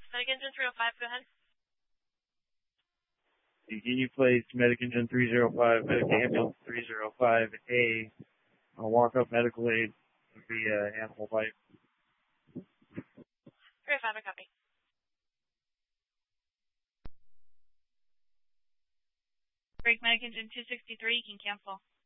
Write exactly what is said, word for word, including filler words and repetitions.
Medic Engine three oh five, go ahead. Continue place, Medic Engine three oh five, Medic Ambulance three oh five A. I'll walk up medical aid via animal bite. three oh five, I copy. Break Medic Engine two sixty-three, you can cancel.